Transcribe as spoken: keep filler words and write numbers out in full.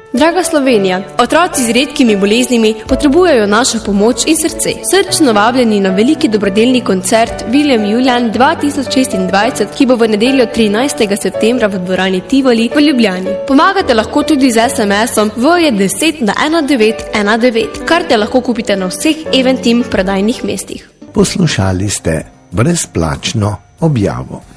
Draga Slovenija, otroci z redkimi boleznimi potrebujejo našo pomoč in srce. Srčno vabljeni na veliki dobrodelni koncert William Julian dva tisoč šestindvajset, ki bo v nedeljo trinajstega septembra v dvorani Tivoli v Ljubljani. Pomagate lahko tudi z es em esom v deset na ena devet ena devet. Karte lahko kupite na vseh Eventim prodajnih mestih. Poslušali ste brezplačno objavo.